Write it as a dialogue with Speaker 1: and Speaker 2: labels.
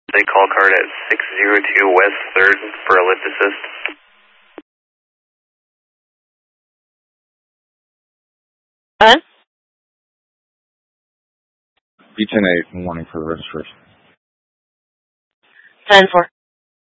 Speaker 1: They call card at 602 West 3rd for a lift assist.
Speaker 2: Huh?
Speaker 3: B10-8, warning for the registration.
Speaker 2: 10-4.